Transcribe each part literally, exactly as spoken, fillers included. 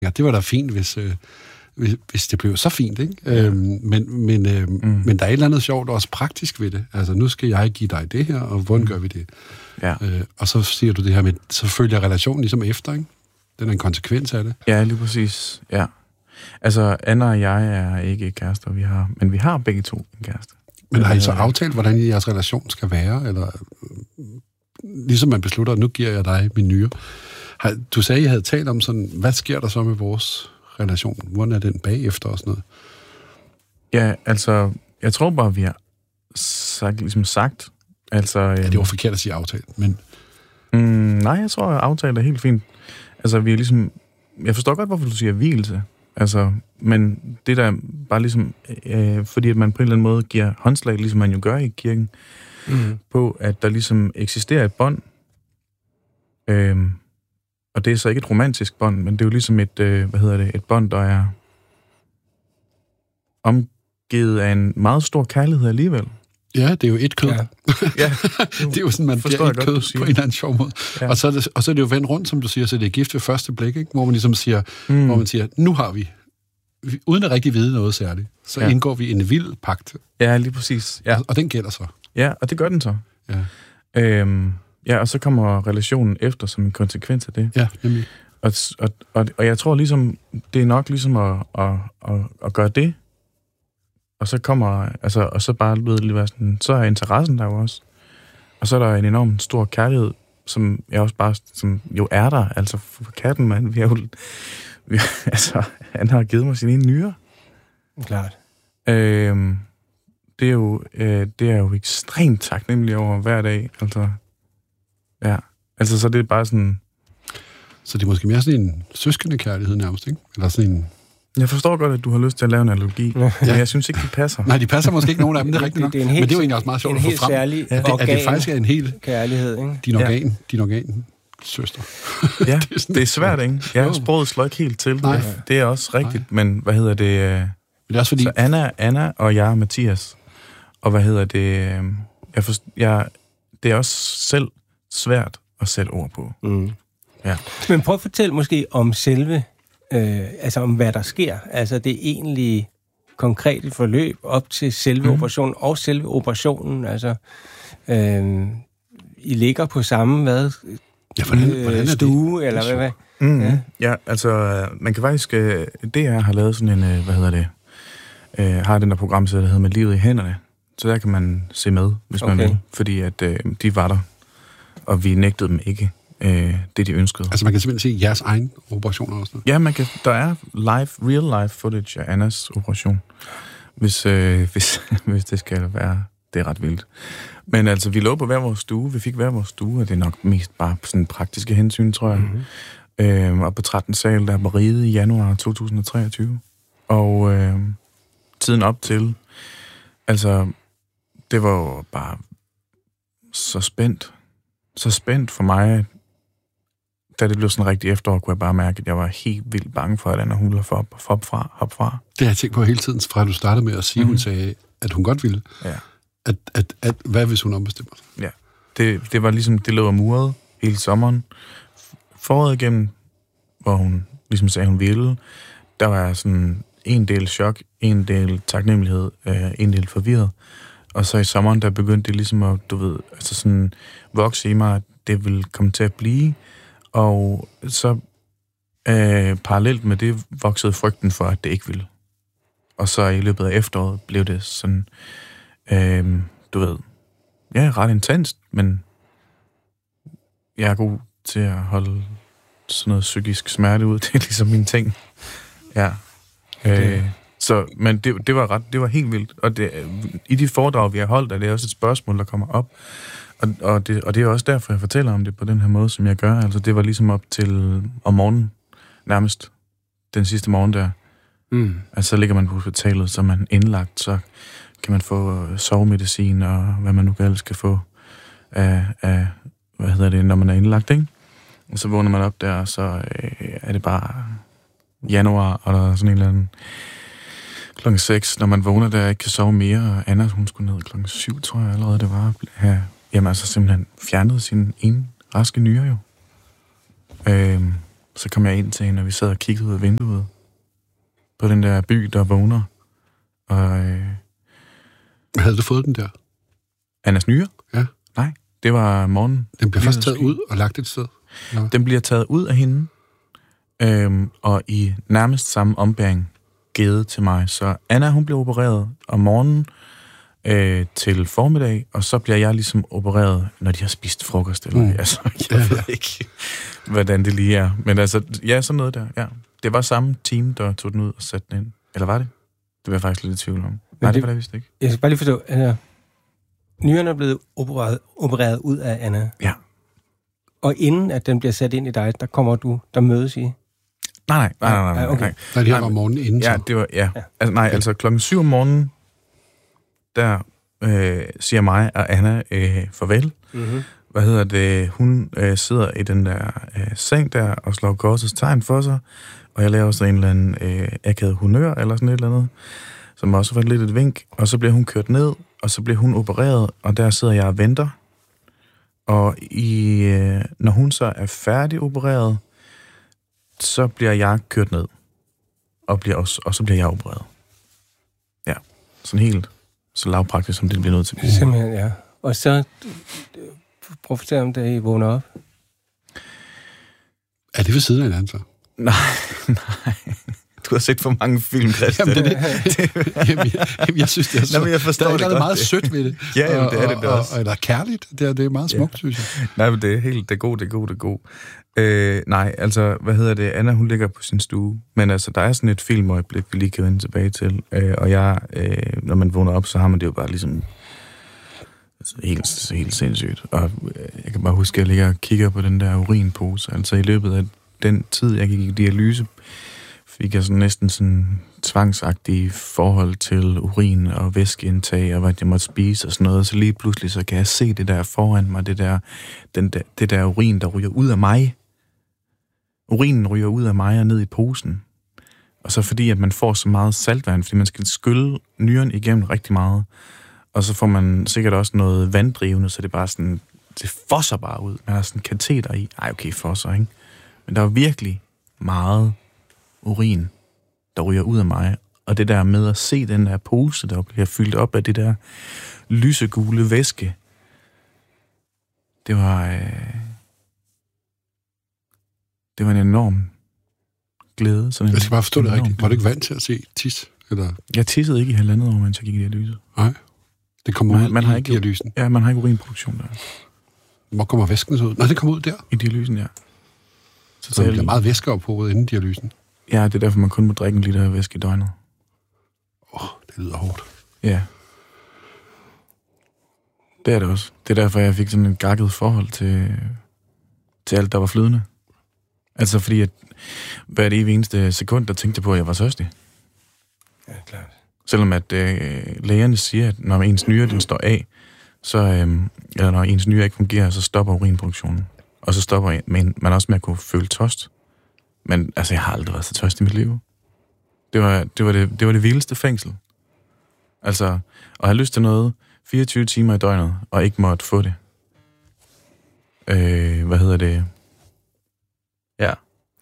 Ja, det var da fint, hvis, øh, hvis, hvis det blev så fint, ikke? Ja. Øhm, men, men, øh, mm. men der er et eller andet sjovt og også praktisk ved det. Altså, nu skal jeg give dig det her, og hvordan gør vi det? Ja. Øh, og så siger du det her med, så følger relationen ligesom efter, ikke? Den er en konsekvens af det. Ja, lige præcis. Ja. Altså, Anna og jeg er ikke kærester, vi har, men vi har begge to en kæreste. Men har I så aftalt, hvordan jeres relation skal være? Eller ligesom man beslutter, at nu giver jeg dig min nyre. Du sagde, at I havde talt om sådan, hvad sker der så med vores relation? Hvordan er den bagefter og sådan noget? Ja, altså, jeg tror bare, vi har sagt, ligesom sagt, altså... Ja, det var forkert at sige aftalt, men... Mm, nej, jeg tror, at aftalt er helt fint. Altså, vi er ligesom... Jeg forstår godt, hvorfor du siger hvilelse. Altså, men det der bare ligesom... Øh, fordi at man på en eller anden måde giver håndslag, ligesom man jo gør i kirken, mm. på, at der ligesom eksisterer et bånd. Øh, og det er så ikke et romantisk bånd, men det er jo ligesom et, øh, hvad hedder det, et bånd, der er omgivet af en meget stor kærlighed alligevel. Ja, det er jo et kød. Ja. Ja, det er jo sådan, man bliver et kød godt, på en eller anden sjov måde. Ja. Og, så er det, og så er det jo vendt rundt, som du siger, så det er gift ved første blik, ikke? Hvor man ligesom siger, mm. hvor man siger, nu har vi, uden at rigtig vide noget særligt, så ja. indgår vi en vild pagt. Ja, lige præcis. Ja. Og, og den gælder så. Ja, og det gør den så. Ja. Øhm, ja, og så kommer relationen efter som en konsekvens af det. Ja, nemlig. Og, og, og, og jeg tror ligesom, det er nok ligesom at, at, at, at gøre det, og så kommer, altså, og så bare ved det være sådan, så er interessen der jo også. Og så er der en enorm stor kærlighed, som jeg også bare, som jo er der, altså for katten, man, vi har jo, vi, altså, han har givet mig sin ene nyre. Klart. Øhm, det er jo, øh, det er jo ekstremt taknemmelig over hver dag, altså, ja, altså så det er bare sådan... Så det er måske mere sådan en søskende kærlighed nærmest, ikke? Eller sådan en... Jeg forstår godt, at du har lyst til at lave en analogi, ja. Men jeg synes ikke, de passer. Nej, de passer måske ikke nogen af dem, det er rigtigt nok. Det er helt, men det er jo egentlig også meget sjovt at få frem. Særlig ja. organ, at det faktisk er en helt... Kærlighed, ikke? Din organ, ja. din organ, søster. Ja, det er, sådan, det er svært, ikke? Jeg har sproget slår ikke helt til. Nej. Det er også rigtigt, Nej. men hvad hedder det? Men det er også fordi... Så Anna, Anna og jeg, Mathias, og hvad hedder det? Jeg forst... jeg... Det er også selv svært at sætte ord på. Mm. Ja. Men prøv at fortælle måske om selve... Øh, altså om hvad der sker, altså det egentlige konkrete forløb op til selve mm. operationen og selve operationen, altså øh, I ligger på samme hvad ja, hvordan, øh, hvordan stue eller hvad, hvad? Mm. Ja. ja, altså man kan faktisk øh, D R har lavet sådan en øh, hvad hedder det øh, har den der program der hedder Med livet i hænderne, så der kan man se med hvis okay. man vil, fordi at øh, de var der og vi nægtede dem ikke Øh, det, de ønskede. Altså, man kan simpelthen se jeres egen operationer også? Ja, man kan, der er live, real life footage af Annas operation, hvis, øh, hvis, hvis det skal være. Det er ret vildt. Men altså, vi lå på hver vores stue. Vi fik hver vores stue, og det er nok mest bare sådan praktiske hensyn, tror jeg. Mm-hmm. Øh, og på trettende sal, der var Riget i januar to tusind og treogtyve. Og øh, tiden op til, altså, det var jo bare så spændt. Så spændt for mig, da det blev sådan rigtig efterår, kunne jeg bare mærke, at jeg var helt vildt bange for, at Anna hun ville hop, hop fra, hop fra. Det har jeg tænkt på hele tiden, fra du startede med at sige, mm-hmm. hun sagde, at hun godt ville. Ja. At, at, at, hvad hvis hun ombestemmer sig? Ja, det, det var ligesom, det lå muret hele sommeren. Foråret igennem, hvor hun ligesom sagde, hun ville, der var sådan en del chok, en del taknemmelighed, øh, en del forvirret. Og så i sommeren, der begyndte det ligesom at, du ved, altså sådan vokse i mig, at det ville komme til at blive. Og så øh, parallelt med det voksede frygten for, at det ikke ville. Og så i løbet af efteråret blev det sådan, øh, du ved, ja, ret intenst, men jeg er god til at holde sådan noget psykisk smerte ud. Det er ligesom mine ting. Ja. Okay. Øh, så, men det, det var ret, det var helt vildt. Og det, i de foredrag, vi har holdt, er det også et spørgsmål, der kommer op. Og, og, det, og det er også derfor, jeg fortæller om det på den her måde, som jeg gør. Altså, det var ligesom op til om morgenen, nærmest den sidste morgen der. Mm. Altså, så ligger man på hospitalet, så er man indlagt, så kan man få sovemedicin, og hvad man nu ellers kan få af, af, hvad hedder det, når man er indlagt, ikke? Og så vågner man op der, og så øh, er det bare januar, og der er sådan en eller anden klokken seks, når man vågner der, ikke kan sove mere, og Anna, hun skulle ned klokken syv, tror jeg allerede, det var. Ja, jamen altså simpelthen fjernet sin ene raske nyre jo. Øhm, så kom jeg ind til hende, og vi sad og kiggede ud af vinduet på den der by, der vågner. Og øh, havde du fået den der? Annas nyre? Ja. Nej, det var morgen. Den bliver først taget ud og lagt et sted? Ja. Den bliver taget ud af hende, øhm, og i nærmest samme ombæring givet til mig. Så Anna, hun bliver opereret om morgenen øh, til formiddag, og så bliver jeg ligesom opereret, når de har spist frokost. Eller, mm. altså, jeg ja, ved ja. ikke, hvordan det lige er. Men altså, ja, sådan noget der. Ja. Det var samme team, der tog den ud og satte den ind. Eller var det? Det var jeg faktisk lidt i tvivl om. Men Nej, det, det var det vist ikke. Jeg skal bare lige forstå, altså, nyren er blevet opereret, opereret ud af Anna. Ja. Og inden at den bliver sat ind i dig, der kommer du, der mødes I? Nej, nej, nej, nej, nej. Okay. nej. Nej, det her var morgenen inden. Ja, det var, ja. ja. Altså, nej, altså klokken syv om morgenen, der øh, siger mig og Anna øh, farvel. Mm-hmm. Hvad hedder det? Hun øh, sidder i den der øh, seng der og slår korsets tegn for sig, og jeg laver så en eller anden øh, akavet honør eller sådan et eller andet, som også var lidt et vink, og så bliver hun kørt ned, og så bliver hun opereret, og der sidder jeg og venter. Og i, øh, når hun så er færdig opereret, så bliver jeg kørt ned, og, bliver også, og så bliver jeg opereret. Ja, sådan helt så lavpraktisk, som det bliver nødt til at blive. Simpelthen, ja. Og så prøv at fortælle om, da I vågner op. Er det ved siden af hinanden så? Nej, nej. Du har set for mange film, Christian. Jamen, det, det, jamen, jeg, jeg synes, det er så... Nå, men jeg forstår der er det noget meget sødt ved det. Ja, jamen, det er det, det og, også. Og, og der er kærligt. Det er, det er meget smukt, ja. Synes jeg. Nej, men det er helt... Det er god, det er god, det er god. Øh, nej, altså, hvad hedder det? Anna, hun ligger på sin stue. Men altså, der er sådan et filmøjeblik, vi lige kan vende tilbage til. Øh, og jeg... Øh, når man vågner op, så har man det jo bare ligesom... Altså, helt, helt sindssygt. Og øh, jeg kan bare huske, at jeg ligger og kigger på den der urinpose. Altså, i løbet af den tid, jeg gik i dialyse, fik jeg sådan næsten sådan tvangsagtige forhold til urin og væskeindtag, og hvad jeg måtte spise og sådan noget. Så lige pludselig, så kan jeg se det der foran mig, det der, den der, det der urin, der ryger ud af mig. Urinen ryger ud af mig og ned i posen. Og så fordi, at man får så meget saltvand, fordi man skal skylle nyren igennem rigtig meget. Og så får man sikkert også noget vanddrivende, så det er bare sådan, det fosser bare ud. Man har sådan en kateter i. Ej, okay, fosser, ikke? Men der er virkelig meget urin, der ryger ud af mig. Og det der med at se den der pose, der bliver fyldt op af det der lysegule væske, det var... Øh, det var en enorm glæde. Sådan en, jeg skal bare forstå det rigtigt. Var du ikke vant til at se tis? Eller? Jeg tissede ikke i halvandet år, mens jeg gik i dialyse. Nej. Det kommer man, ud man i har ikke, dialysen? Ja, man har ikke urinproduktion der. Hvor kommer væsken så ud? Nå, det kommer ud der? I dialysen, ja. Så, så der bliver meget væske op hovedet inden dialysen? Ja, det er derfor, man kun må drikke en liter væske i døgnet. Åh, oh, det lyder hårdt. Ja. Det er det også. Det er derfor, jeg fik sådan en gakket forhold til, til alt, der var flydende. Altså fordi, at hver det eneste sekund, der tænkte på, at jeg var tørstig. Ja, klart. Selvom at øh, lægerne siger, at når ens nyre den står af, så, øh, eller når ens nyre ikke fungerer, så stopper urinproduktionen. Og så stopper man, man også med at kunne føle tørst. Men altså, jeg har aldrig været så tørst i mit liv. Det var det, var det, det, var det vildeste fængsel. Altså, at have lyst til noget fireogtyve timer i døgnet, og ikke måtte få det. Øh, hvad hedder det? Ja.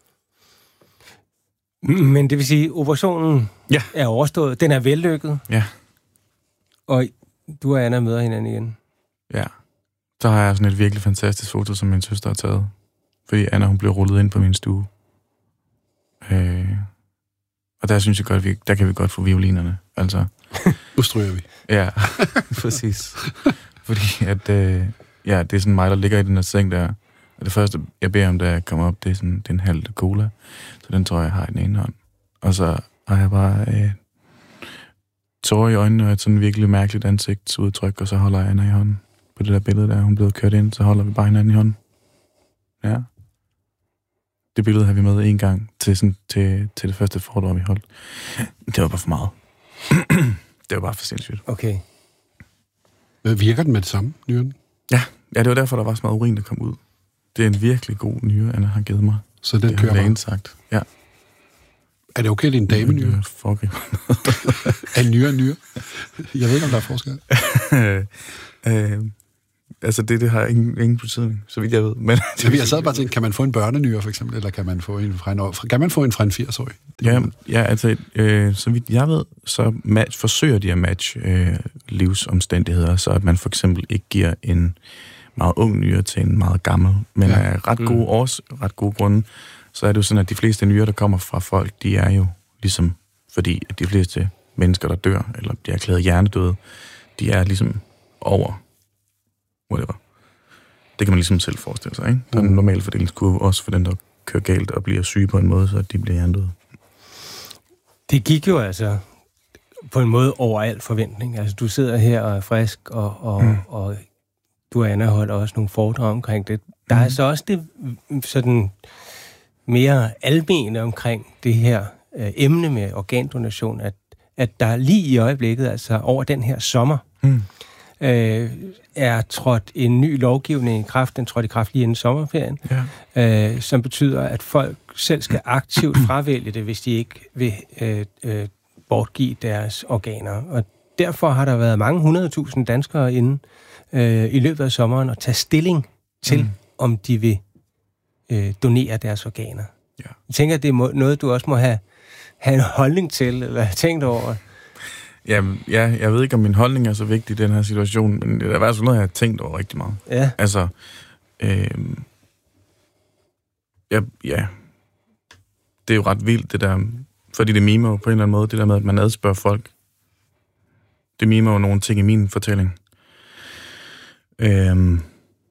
Men det vil sige, operationen ja. er overstået. Den er vellykket. Ja. Og du og Anna møder hinanden igen. Ja. Så har jeg sådan et virkelig fantastisk foto, som min søster har taget. Fordi Anna, hun blev rullet ind på min stue. Øh, og der synes jeg godt, vi, der kan vi godt få violinerne. Altså. Nu stryger vi. Ja, præcis. Fordi at, øh, ja, det er sådan mig, der ligger i den her seng der. Og det første, jeg beder om, da jeg kommer op, det er sådan, det er en halv cola. Så den tror jeg, jeg har i den ene hånd. Og så har jeg bare øh, tårer i øjnene og et sådan virkelig mærkeligt ansigtsudtryk, og så holder jeg Anna i hånden. På det der billede der, hun blev kørt ind, så holder vi bare hinanden i hånden. Ja. Det billede har vi med en gang til, sådan, til, til det første foredrag, vi holdt. Det var bare for meget. Det var bare for sindssygt. Okay. Virker den med det samme, nyren? Ja. Ja, det var derfor, der var så meget urin, der kom ud. Det er en virkelig god nyre, Anna har givet mig. Så den det kører bare? Sagt. Ja. Er det okay, det er en dame-nyre? Er nyre nyre? Jeg ved ikke, om der er forskel. øh, Altså, det, det har ingen, ingen betydning, så vidt jeg ved. Men, så vi har sad bare tænkt, kan man få en børnenyre, for eksempel, eller kan man få en fra en, kan man få en fra en firs-årig? Ja, ja, altså, øh, så vidt jeg ved, så match, forsøger de at matche øh, livsomstændigheder, så at man for eksempel ikke giver en meget ung nyre til en meget gammel, men ja. af ret gode, mm. års, ret gode grunde, så er det jo sådan, at de fleste nyrer, der kommer fra folk, de er jo ligesom, fordi at de fleste mennesker, der dør, eller bliver erklæret hjernedøde, de er ligesom over whatever. Det kan man ligesom selv forestille sig, ikke? Der er en normal fordelingskurve, også for den, der kører galt og bliver syge på en måde, så de bliver hjernedøde. Det gik jo altså på en måde over al forventning. Altså, du sidder her og er frisk, og, og, mm. og du og Anna holder også nogle foredrag omkring det. Der er mm. så også det sådan mere almene omkring det her øh, emne med organdonation, at, at der lige i øjeblikket, altså over den her sommer, mm. øh, er trådt en ny lovgivning i kraft. Den trådte i kraft lige inden sommerferien, ja. øh, som betyder, at folk selv skal aktivt fravælge det, hvis de ikke vil øh, øh, bortgive deres organer. Og derfor har der været mange hundredtusind danskere inde øh, i løbet af sommeren og tage stilling til, mm. om de vil øh, donere deres organer. Ja. Jeg tænker, at det er må, noget, du også må have, have en holdning til, eller have tænkt over. Jamen, ja, jeg ved ikke, om min holdning er så vigtig i den her situation, men det er faktisk noget, jeg har tænkt over rigtig meget. Ja. Altså, øh, ja, ja, det er jo ret vildt, det der, fordi det mimer jo på en eller anden måde, det der med, at man adspørger folk. Det mimer jo nogle ting i min fortælling. Øh,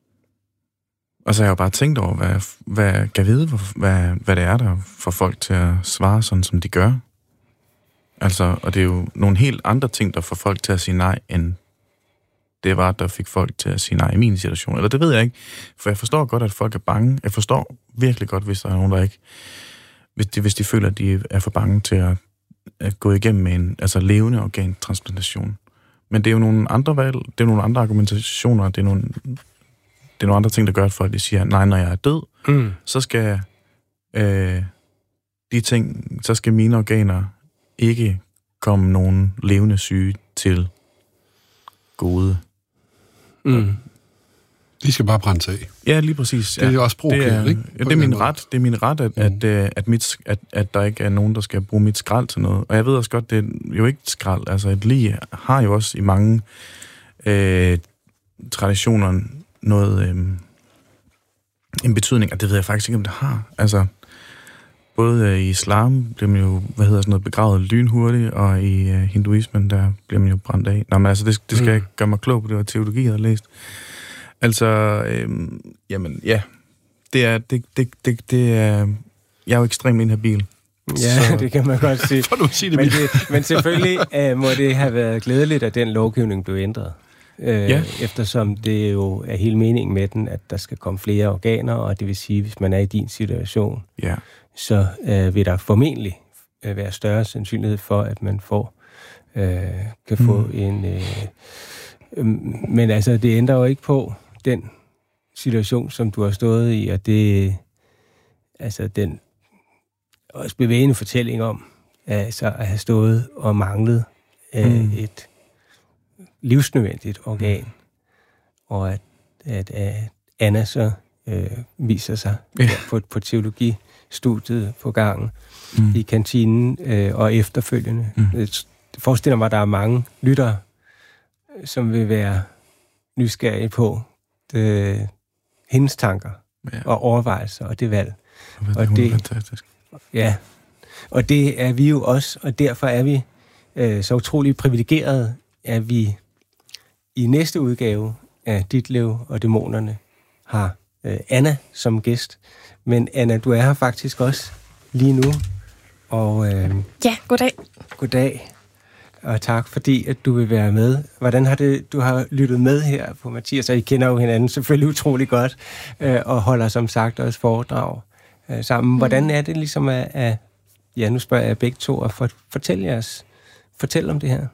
og så har jeg jo bare tænkt over, hvad, hvad kan vide, hvad, hvad det er, der får folk til at svare sådan, som de gør. Altså, og det er jo nogle helt andre ting, der får folk til at sige nej, end det var, der fik folk til at sige nej i min situation. Eller det ved jeg ikke, for jeg forstår godt, at folk er bange. Jeg forstår virkelig godt, hvis der er nogen, der ikke... Hvis de, hvis de føler, at de er for bange til at, at gå igennem med en altså levende organtransplantation. Men det er jo nogle andre valg, det er nogle andre argumentationer, det er nogle, det er nogle andre ting, der gør, at folk de siger, nej, når jeg er død, mm. så skal øh, de ting, så skal mine organer ikke komme nogen levende syge til gode. Mm. De skal bare brænde af. Ja, lige præcis. Ja. Det er jo også provokerende, ikke? Ja, det er min ret. Det er min ret, at, mm. at, at, mit, at, at der ikke er nogen, der skal bruge mit skrald til noget. Og jeg ved også godt, det er jo ikke skrald. Altså, et lig har jo også i mange øh, traditioner noget øh, en betydning, og det ved jeg faktisk ikke, om det har. Altså, både i islam bliver man jo, hvad hedder sådan noget, begravet lynhurtigt, og i uh, hinduismen, der bliver man jo brændt af. Nå, men altså, det, det skal mm. jeg gøre mig klog på, det var teologi, jeg havde læst. Altså, øhm, jamen, ja, det er, det, det, det, det er, jeg er jo ekstremt inhabil. Ja, så det kan man godt sige. For du sige det, men, det, men selvfølgelig uh, må det have været glædeligt, at den lovgivning blev ændret. Uh, ja. Eftersom det jo er hele meningen med den, at der skal komme flere organer, og det vil sige, hvis man er i din situation, ja. så øh, vil der formentlig øh, være større sandsynlighed for, at man får øh, kan få mm. en... Øh, øh, men altså, det ændrer jo ikke på den situation, som du har stået i, og det altså den også bevægende fortælling om, altså at have stået og manglet øh, mm. et livsnødvendigt organ, mm. og at, at, at Anna så øh, viser sig yeah. på, på teologistudiet på gangen mm. i kantinen øh, og efterfølgende. Mm. Jeg forestiller mig, at der er mange lyttere, som vil være nysgerrige på det, hendes tanker ja. og overvejelser og det valg. Det er og det, fantastisk. Ja, og det er vi jo også, og derfor er vi øh, så utroligt privilegerede, at vi i næste udgave af Ditlev og Dæmonerne har øh, Anna som gæst. Men Anna, du er her faktisk også lige nu. Og, øh, ja, goddag. Goddag. Og tak fordi, at du vil være med. Hvordan har det, du har lyttet med her på Mathias, og I kender jo hinanden selvfølgelig utrolig godt, øh, og holder som sagt også foredrag øh, sammen. Mm. Hvordan er det ligesom at, at, ja, nu spørger jeg begge to, at for, fortælle jeres, fortælle om det her?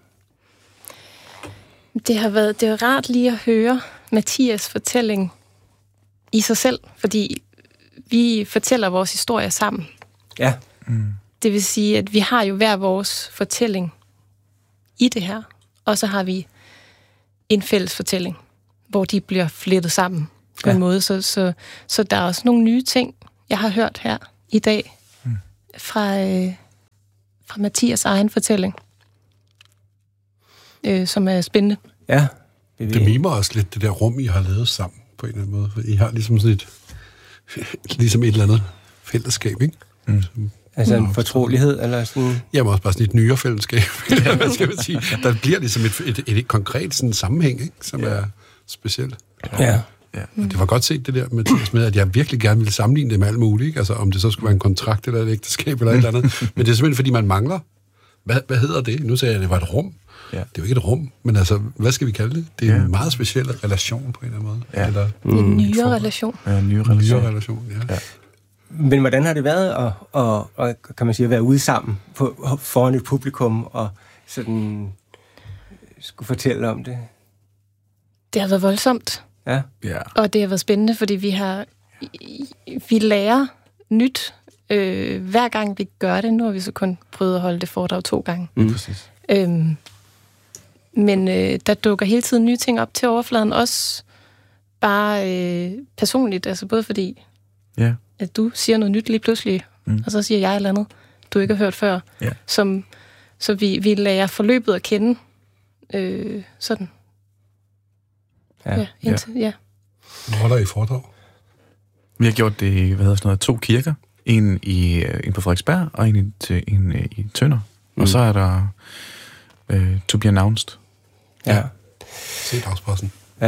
Det har været, det er rart lige at høre Mathias' fortælling i sig selv, fordi vi fortæller vores historier sammen. Ja. Mm. Det vil sige, at vi har jo hver vores fortælling i det her, og så har vi en fælles fortælling, hvor de bliver flettet sammen på Ja. en måde. Så, så, så der er også nogle nye ting, jeg har hørt her i dag Mm. fra, øh, fra Mathias' egen fortælling, øh, som er spændende. Ja. Det mimer også lidt det der rum, I har lavet sammen på en eller anden måde. For I har ligesom sådan et, ligesom et eller andet fællesskab, ikke? Mm. Altså en fortrolighed, eller sådan... Jamen også bare sådan et nyere fællesskab. Hvad skal man sige? Der bliver ligesom et, et, et, et konkret sådan sammenhæng, ikke? Som ja. er specielt. Ja. Ja. Mm. Det var godt set det der, Mathias, med, at jeg virkelig gerne ville sammenligne det med alt muligt, ikke? Altså om det så skulle være en kontrakt eller et ægteskab eller et eller andet. Men det er simpelthen, fordi man mangler. Hvad, hvad hedder det? Nu sagde jeg, at det var et rum. Ja. Det er jo ikke et rum, men altså, hvad skal vi kalde det? Det er Ja. en meget speciel relation på en eller anden måde. Ja. Eller Mm. En nyere relation. Ja, en ny en relation. nyere relation, ja. Ja. Men hvordan har det været at, at, at, kan man sige, at være ude sammen på, foran et publikum og sådan skulle fortælle om det? Det har været voldsomt, Ja. Ja. og det har været spændende, fordi vi har vi lærer nyt øh, hver gang vi gør det. Nu har vi så kun prøvet at holde det foredrag to gange. Mm. Præcis. Øhm, men øh, der dukker hele tiden nye ting op til overfladen, også bare øh, personligt, altså både fordi, Ja. at du siger noget nyt lige pludselig, Mm. og så siger jeg et eller andet, du ikke har hørt før, Ja. som, så vi, vi lærer forløbet at kende, øh, sådan. Ja. Ja, indtil, ja. Hvor holder I foredrag? Vi har gjort det i, hvad hedder sådan noget, to kirker. En, i, øh, en på Frederiksberg, og en, i, til, en øh, i Tønder. Mm. Og så er der øh, To Be Announced. Ja. Se dagspressen. Uh,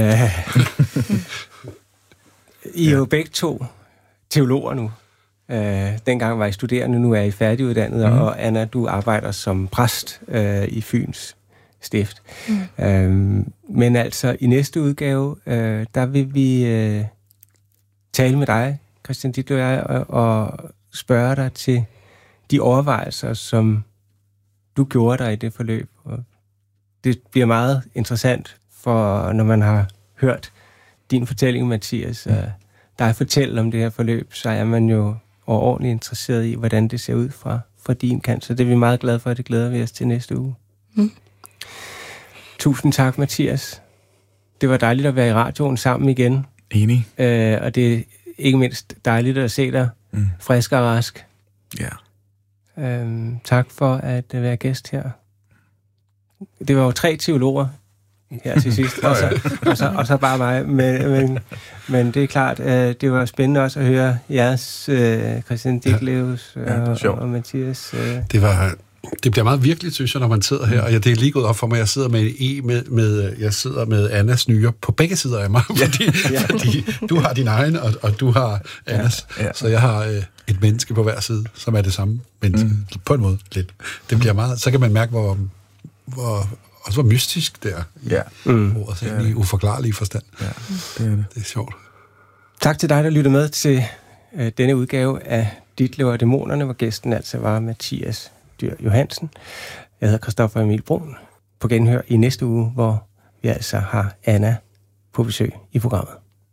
I er jo begge to teologer nu. Uh, dengang var I studerende, nu er I færdiguddannet, mm. og Anna, du arbejder som præst uh, i Fyns Stift. Mm. Uh, men altså, i næste udgave, uh, der vil vi uh, tale med dig, Christian Ditlev og jeg, og, og spørge dig til de overvejelser, som du gjorde dig i det forløb. Og det bliver meget interessant, for når man har hørt din fortælling, Mathias, mm. dig fortælle om det her forløb, så er man jo overordentligt interesseret i, hvordan det ser ud fra, fra din kant. Så det er vi meget glade for, og det glæder vi os til næste uge. Mm. Tusind tak, Mathias. Det var dejligt at være i radioen sammen igen. Enig. Øh, og det er ikke mindst dejligt at se dig Mm. frisk og rask. Ja. Øhm, tak for at være gæst her. Det var jo tre teologer her til sidst, og, så, og, så, og så bare mig. Men, men, men det er klart, øh, det var spændende også at høre jeres, øh, Christian Ditlevs øh, Ja, og, og Mathias. Øh. Det var... Det bliver meget virkeligt, synes jeg, når man sidder her, og jeg, det er lige gået op for mig, jeg sidder med E med, med jeg sidder med Annas nyre på begge sider af mig, fordi, ja. fordi du har din egen, og, og du har Annas, ja. Ja. Så jeg har øh, et menneske på hver side, som er det samme menneske, mm. på en måde lidt. Det bliver meget, så kan man mærke, hvor, hvor, også hvor mystisk det er, Ja. Mm. Ordet, så i uforklarlig forstand. Ja, det er det. Det er sjovt. Tak til dig, der lytter med til øh, denne udgave af Ditlev og Dæmonerne, hvor gæsten altså var Mathias Dyhr Johansen. Jeg hedder Christoffer Emil Brun. På genhør i næste uge, hvor vi altså har Anna på besøg i programmet.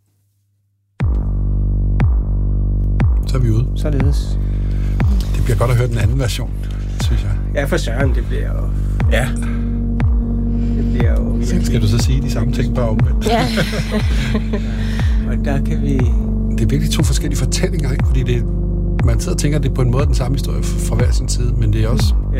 Så er vi ude. Således. Det bliver godt at høre den anden version, synes jeg. Ja, for søren, det bliver jo... Ja. Det bliver jo... Så skal du så sige de samme ting bare omvendt. Ja. Og der kan vi... Det er virkelig to forskellige fortællinger, ikke? Fordi det, man sidder og tænker, at det er på en måde den samme historie fra hver sin side, men det er også Ja.